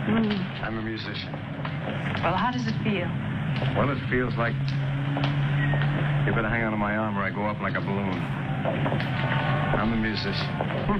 I'm a musician. Well, how does it feel? Well, it feels like you better hang on to my arm or I go up like a balloon. I'm a musician.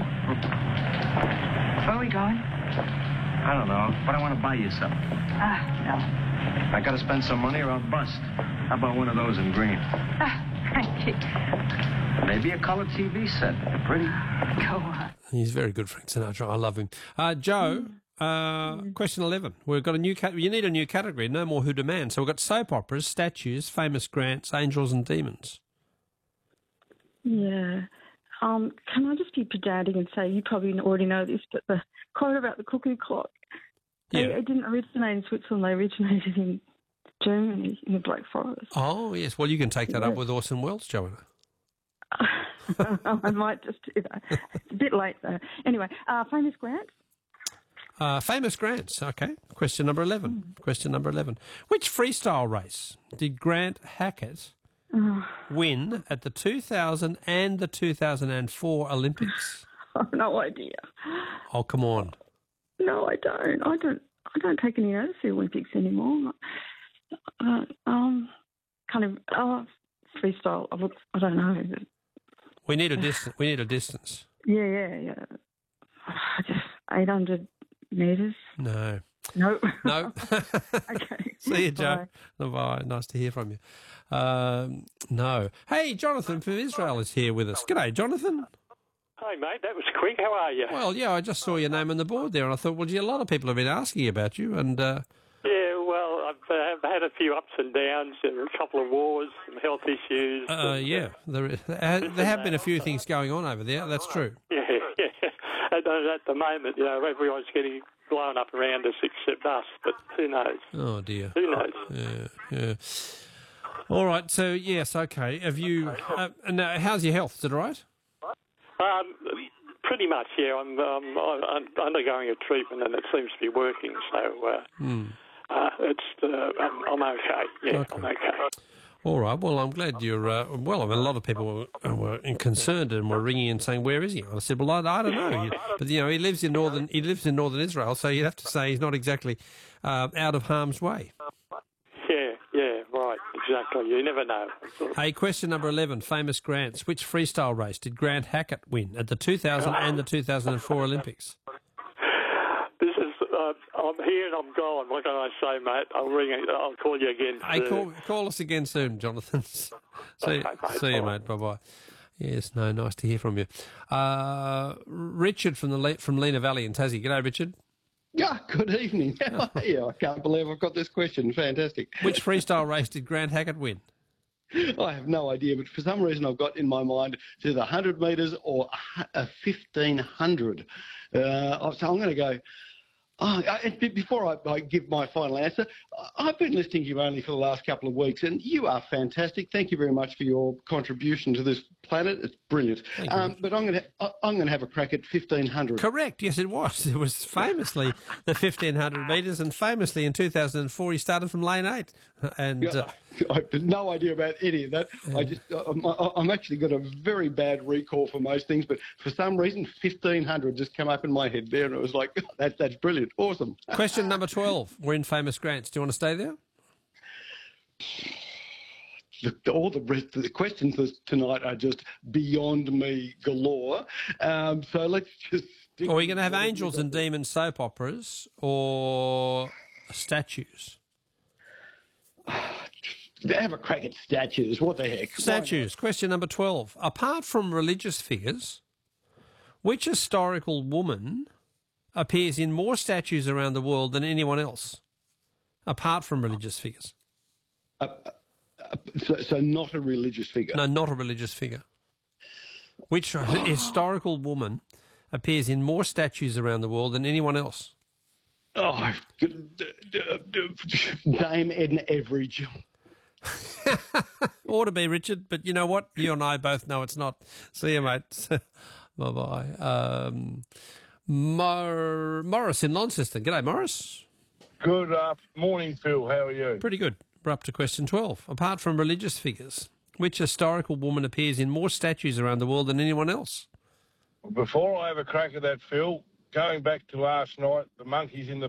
Where are we going? I don't know, but I want to buy you something. No. I got to spend some money or I'll bust. How about one of those in green? Thank you. Maybe a color TV set. They're pretty. Go on. He's very good, Frank Sinatra. I love him. Joe, question 11. We've got a new you need a new category, no more Who Demands. So we've got soap operas, statues, famous grants, angels and demons. Yeah. Can I just be pedantic and say, you probably already know this, but the quote about the cuckoo clock, it didn't originate in Switzerland, they originated in Germany, in the Black Forest. Oh, yes. Well, you can take that up with Orson Welles, Joanna. I might just do that. It's a bit late, though. Anyway, famous grants? Famous grants, okay. Question number 11. Question number 11. Which freestyle race did Grant Hackett win at the 2000 and the 2004 Olympics? I've no idea. Oh, come on. No, I don't. I don't take any notice of the Olympics anymore. Freestyle. I don't know. We need a distance. We need a distance. Yeah. Just 800 metres. No. No. No. Okay. See you, Joe. Bye. Bye. Nice to hear from you. No. Hey, Jonathan from Israel is here with us. G'day, Jonathan. Hi, mate. That was quick. How are you? Well, yeah, I just saw your name on the board there, and I thought, well, gee, a lot of people have been asking about you, and... Yeah, well, I've had a few ups and downs, a couple of wars, some health issues. Yeah, there have been a few things going on over there, that's true. Yeah. At the moment, everyone's getting blown up around us except us, but who knows? Oh, dear. Who knows? Yeah. All right, so, yes, okay. Have you... now, how's your health? Is it all right? Pretty much, yeah. I'm undergoing a treatment and it seems to be working, so I'm okay. Yeah, okay. I'm okay. All right. Well, I'm glad you're. Well, I mean, a lot of people were concerned and were ringing and saying, "Where is he?" I said, "Well, I don't know." But he lives in northern northern Israel, so you'd have to say he's not exactly out of harm's way. Yeah, right, exactly. You never know. Hey, question number 11, famous grants. Which freestyle race did Grant Hackett win at the 2000 and the 2004 Olympics? This is, I'm here and I'm gone. What can I say, mate? I'll call you again soon. Hey, call us again soon, Jonathan. See you, mate. Bye-bye. Yes, nice to hear from you. Richard from Lena Valley in Tassie. G'day, Richard. Yeah, good evening. How are you? I can't believe I've got this question. Fantastic. Which freestyle race did Grant Hackett win? I have no idea, but for some reason I've got in my mind to the 100 metres or a 1,500. So I'm going to go... before I give my final answer, I've been listening to you only for the last couple of weeks, and you are fantastic. Thank you very much for your contribution to this planet. It's brilliant. But I'm going to have a crack at 1,500. Correct. Yes, it was. It was famously the 1,500 metres, and famously in 2004 he started from lane 8. And I have no idea about any of that. I'm actually got a very bad recall for most things, but for some reason 1,500 just came up in my head there, and it was like, that's brilliant. Awesome. Question number 12. We're in famous grants. Do you want to stay there? All the rest of the questions tonight are just beyond me galore. So let's just... Are we going to have angels and demons soap operas or statues? Have a crack at statues. What the heck? Statues. Question number 12. Apart from religious figures, which historical woman appears in more statues around the world than anyone else, apart from religious figures? So not a religious figure? No, not a religious figure. Which historical woman appears in more statues around the world than anyone else? Oh, Dame Edna Everage. Ought to be, Richard, but you know what? You and I both know it's not. See you, mate. Bye-bye. Morris in Launceston. G'day, Morris. Good morning, Phil. How are you? Pretty good. We're up to question 12. Apart from religious figures, which historical woman appears in more statues around the world than anyone else? Before I have a crack at that, Phil, going back to last night, the monkeys in the